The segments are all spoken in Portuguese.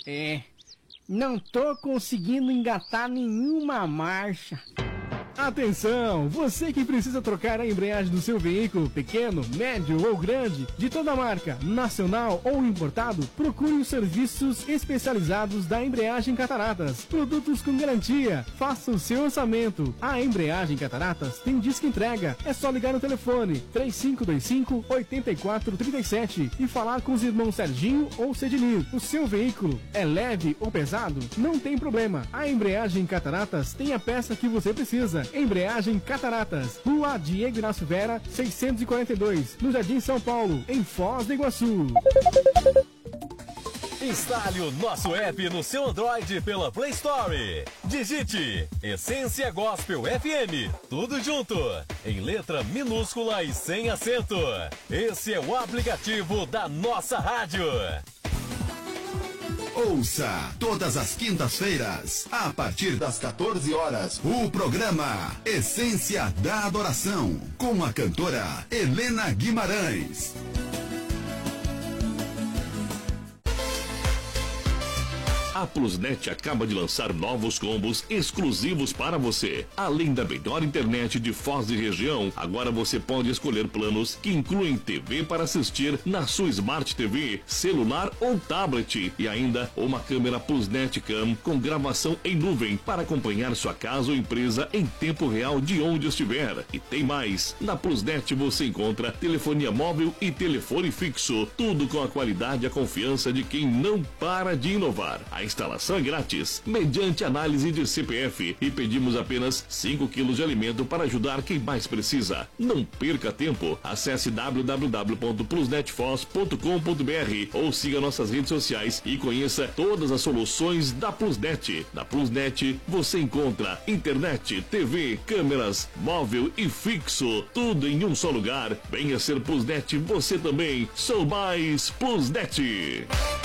Não tô conseguindo engatar nenhuma marcha. Atenção, você que precisa trocar a embreagem do seu veículo, pequeno, médio ou grande, de toda marca, nacional ou importado, procure os serviços especializados da Embreagem Cataratas. Produtos com garantia. Faça o seu orçamento. A Embreagem Cataratas tem disco entrega. É só ligar no telefone 3525-8437 e falar com os irmãos Serginho ou Cedinir. O seu veículo é leve ou pesado? Não tem problema. A Embreagem Cataratas tem a peça que você precisa. Embreagem Cataratas, Rua Diego Inácio Vera, 642, no Jardim São Paulo, em Foz do Iguaçu. Instale o nosso app no seu Android pela Play Store. Digite Essência Gospel FM, tudo junto, em letra minúscula e sem acento. Esse é o aplicativo da nossa rádio. Ouça todas as quintas-feiras, a partir das 14 horas, o programa Essência da Adoração, com a cantora Helena Guimarães. A Plusnet acaba de lançar novos combos exclusivos para você. Além da melhor internet de Foz e região, agora você pode escolher planos que incluem TV para assistir na sua Smart TV, celular ou tablet. E ainda uma câmera Plusnet Cam com gravação em nuvem para acompanhar sua casa ou empresa em tempo real de onde estiver. E tem mais! Na Plusnet você encontra telefonia móvel e telefone fixo. Tudo com a qualidade e a confiança de quem não para de inovar. A instalação é grátis, mediante análise de CPF, e pedimos apenas 5 quilos de alimento para ajudar quem mais precisa. Não perca tempo. Acesse www.plusnetfoz.com.br ou siga nossas redes sociais e conheça todas as soluções da Plusnet. Na Plusnet você encontra internet, TV, câmeras, móvel e fixo, tudo em um só lugar. Venha ser Plusnet você também. Sou mais Plusnet.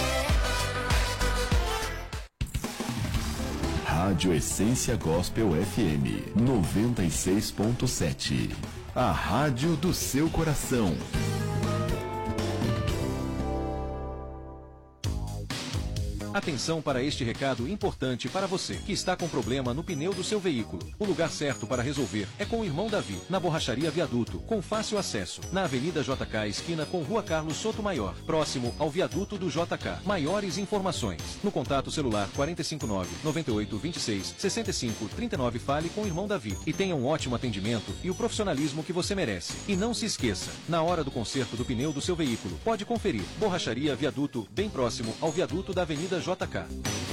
Rádio Essência Gospel FM 96.7. A rádio do seu coração. Atenção para este recado importante para você que está com problema no pneu do seu veículo. O lugar certo para resolver é com o irmão Davi, na Borracharia Viaduto, com fácil acesso, na Avenida JK, esquina com Rua Carlos Soto Maior, próximo ao viaduto do JK. Maiores informações no contato celular 459-9826-6539. Fale com o irmão Davi e tenha um ótimo atendimento e o profissionalismo que você merece. E não se esqueça, na hora do conserto do pneu do seu veículo, pode conferir Borracharia Viaduto, bem próximo ao viaduto da Avenida JK.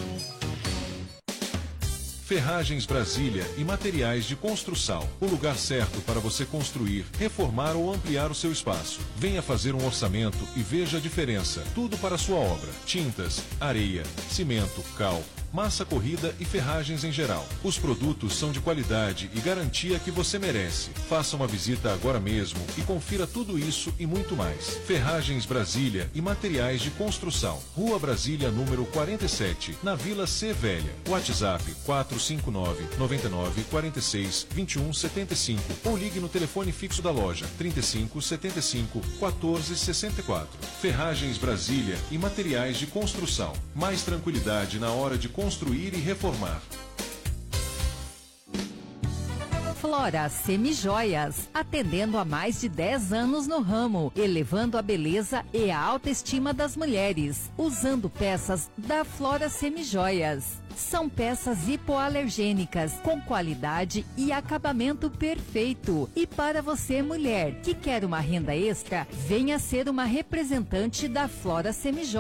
Ferragens Brasília e materiais de construção. O lugar certo para você construir, reformar ou ampliar o seu espaço. Venha fazer um orçamento e veja a diferença. Tudo para a sua obra. Tintas, areia, cimento, cal, massa corrida e ferragens em geral. Os produtos são de qualidade e garantia que você merece. Faça uma visita agora mesmo e confira tudo isso e muito mais. Ferragens Brasília e materiais de construção. Rua Brasília, número 47, na Vila C Velha. WhatsApp 459-9946-2175 ou ligue no telefone fixo da loja 3575-1464. Ferragens Brasília e materiais de construção. Mais tranquilidade na hora de construir e reformar. Flora Semijoias, atendendo há mais de 10 anos no ramo, elevando a beleza e a autoestima das mulheres, usando peças da Flora Semijoias. São peças hipoalergênicas, com qualidade e acabamento perfeito. E para você, mulher, que quer uma renda extra, venha ser uma representante da Flora Semijoias.